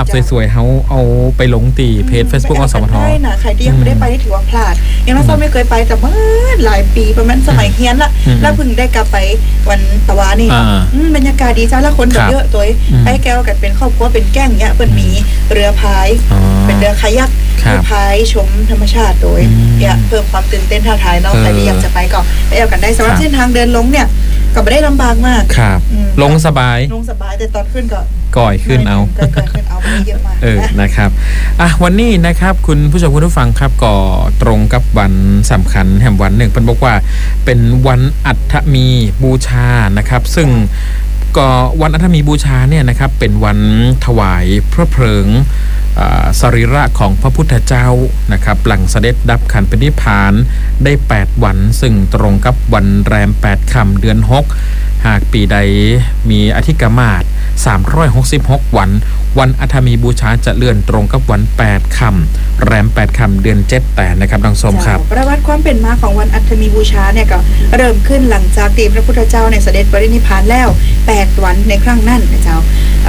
พสวยๆเขาเอาไปลงตีเพจ Facebook อสมทได้นะใครที่ยังไม่ได้ไปนี่ถือว่าพลาดยังน้องส้มไม่เคยไปแต่เมื่อหลายปีประมาณสมัยเฮียนละแล้วเพิ่งได้กลับไปวันตะวันนี่บรรยากาศดีจ้าแล้วคนเยอะตัวไปแก้วกันเป็นครอบครัวเป็นแก้งเงี้ยเปิ้นมีเรือพายเป็นเรือคายักพายชมธรรมชาติโดยเนี่ยเพิ่มความตื่นเต้นท้าทายน้องใครที่อยากจะไปก็ไปเอากันได้สำหรับเส้นทางเดินลงเนี่ยก็ไม่ได้ลำบากมากครับลงสบายแต่ตอนขึ้นก็ก่อยขึ้นเอาไปเยอะมากนะครับวันนี้นะครับคุณผู้ชมคุณผู้ฟังครับก็ตรงกับวันสำคัญแห่งวันหนึ่งเป็นบอกว่าเป็นวันอัฐมีบูชานะครับซึ่งก็วันอัฐมีบูชาเนี่ยนะครับเป็นวันถวายพระเพลิงสรีระของพระพุทธเจ้านะครับหลังเสด็จดับขันธปรินิพพานได้8วันซึ่งตรงกับวันแรม8ค่ำเดือน6หากปีใดมีอธิกมาศ366วันอัฐมีบูชาจะเลื่อนตรงกับวัน8ค่ำแรม8ค่ำเดือน7แต่นะครับน้องส้มครับประวัติความเป็นมาของวันอัฐมีบูชาเนี่ยก็เริ่มขึ้นหลังจากที่พระพุทธเจ้าในเสด็จปรินิพพานแล้ว8วันในครั้งนั้นนะเจ้า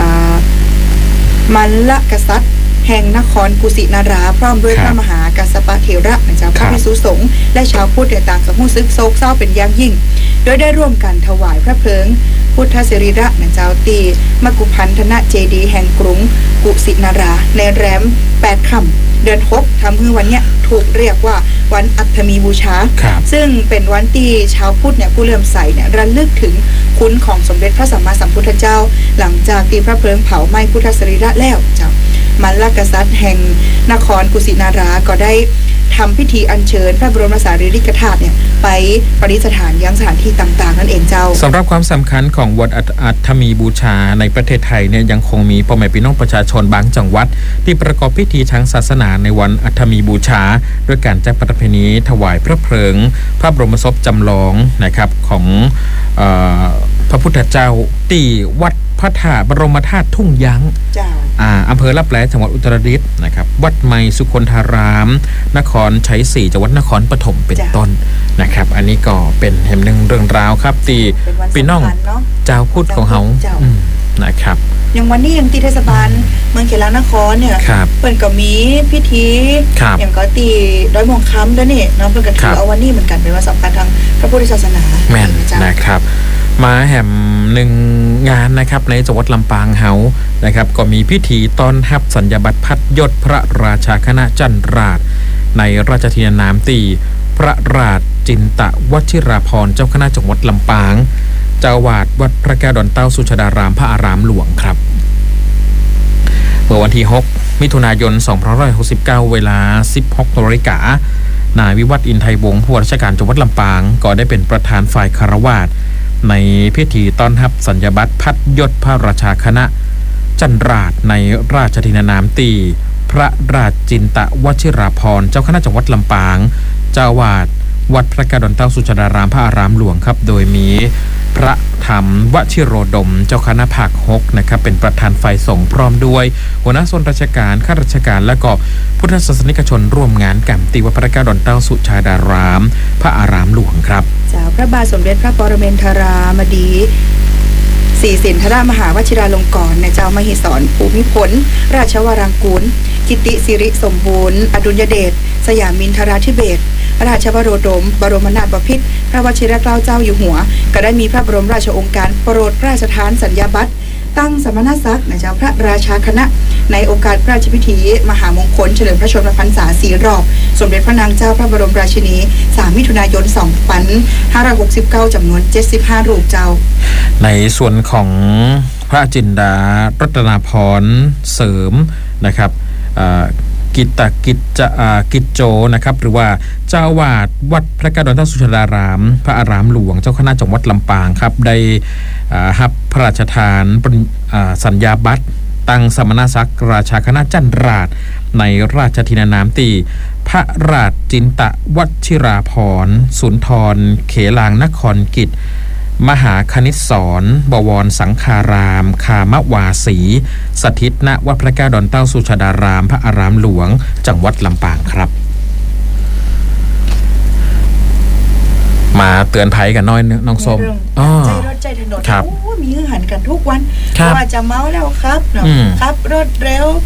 มัลลกษัตริย์แห่งนครกุสินาราพร้อมด้วยพระมหากัสสปะเถระนะเจ้าพระภิกษุสงฆ์และชาวพุทธต่างก็รู้สึกโศกเศร้าเป็นอย่างยิ่งโดยได้ร่วมกันถวายพระเพลิงพุทธสรีระนะเจ้าตีมกุพันธนะเจดีย์แห่งกรุงกุสินาราในแรม8ค่ำเดือน6ทำให้วันเนี้ยถูกเรียกว่าวันอัฐมีบูชาซึ่งเป็นวันที่ชาวพุทธเนี่ยผู้เลื่อมใสเนี่ยระลึกถึงคุณของสมเด็จพระสัมมาสัมพุทธเจ้าหลังจากที่พระเพลิงเผาไหม้พุทธสรีระแล้วเจ้ามัลลกษัตริย์แห่งนครกุสินาราก็ได้ทำพิธีอัญเชิญพระบรมสารีริกธาตุเนี่ยไปประดิษฐานยังสถานที่ต่างๆนั่นเองเจ้าสำหรับความสำคัญของวันอัฐมีบูชาในประเทศไทยเนี่ยยังคงมีพ่อแม่พี่น้องประชาชนบางจังหวัดที่ประกอบพิธีทางศาสนาในวันอัฐมีบูชาด้วยการจัดประเพณีถวายพระเพลิงพระบรมศพจำลองนะครับของพระพุทธเจ้าที่วัดพระธาตุบรมธาตุทุ่งยั้งอำเภอลับแลจังหวัดอุตรดิตถ์นะครับวัดใหม่สุคนธารามนครชัยศรีจังหวัดนครปฐมเป็นต้นนะครับอันนี้ก็เป็นแห่งหนึ่งเรื่องราวครับที่พี่น้องเจ้าพุทธของเขานะครับอย่างวันนี้ยังตีเทศบาลเมืองเขลางนครเนี่ยเพิ่นก็มีพิธีอย่างก็ตีร้อยมงคำด้วยนี่เนาะเพิ่นก็ถือเอาวันนี้เหมือนกันเป็นวันสำคัญทางพระพุทธศาสนาแม่นนะครับมาแห่งหนึ่งงานนะครับในจังหวัดลำปางเฮานะครับก็มีพิธีต้อนรับสัญญาบัตรพัดยศพระราชาคณะจันทราชในราชธินานามตีพระราชจินตวชิราภรณ์เจ้าคณะจังหวัดลำปางเจ้าวาดวัดพระแก้วดอนเต้าสุชาดารามพระอารามหลวงครับเมื่อวันที่6มิถุนายน2569เวลา 16:00 น.นายวิวัฒน์อินไทยวงศ์ผู้ว่าราชการจังหวัดลำปางก็ได้เป็นประธานฝ่ายคารวาสในพิธีต้อนรับสัญญาบัตรพัดยศพระราชาคณะจันทราชในราชธินานามตีพระราชจินตวชิราภรณ์เจ้าคณะจังหวัดลำปางเจ้าวาดวัดพระแก้วดอนเต้าสุชาดารามพระอารามหลวงครับโดยมีพระธรรมวชิโรดมเจ้าคณะภาค6นะครับเป็นประธานฝ่ายสงฆ์พร้อมด้วยหัวหน้าส่วนราชการข้าราชการและก็พุทธศาสนิกชนร่วมงานกันตีวัดพระแก้วดอนเต้าสุชาดารามพระอารามหลวงครับเจ้าพระบาทสมเด็จพระปรเมนทรามดีศรีสินธรมหาวชิราลงกรณ์ในเจ้ามหิศรภูมิพลราชวรางกูลกิติสิริสมบูรณ์อดุลยเดชสยามินทราธิเบศรราชวโรดมบรมนาถบพิตรพระวชิรเกล้าเจ้าอยู่หัวก็ได้มีพระบรมราชโองการโปรดพระราชทานสัญญาบัตรตั้งสมณศักดิ์ในเจ้าพระราชาคณะในโอกาสพระราชพิธีมหามงคลเฉลิมพระชนมพรรษา4 รอบสมเด็จพระนางเจ้าพระบรมราชินี3 มิถุนายน 2569จำนวน75 รูปเจ้าในส่วนของพระจินดารัตนาภรณ์เสริมนะครับกิจโจนะครับหรือว่าเจ้าวาดวัดพระแก้วดอนเต้าสุชาดารามพระอารามหลวงเจ้าคณะจังหวัดลำปางครับได้รับพระราชทานสัญญาบัตรตั้งสมณศักดิ์ราชาคณะจันทราชในราชธินานามตีพระราชจินตวชิราภรณ์สุนทรเขลางนครกิจมหาคณิตศรบวรสังฆารามคามวาสีสถิตณวัดพระแก้วดอนเต้าสุชาดารามพระอารามหลวงจังหวัดลำปางครับมาเตือนภัยกันน้อยน้องส้มใจรถใจถนนมีหื้อหันกันทุกวันว่าจะเมาแล้วครับรถเร็ว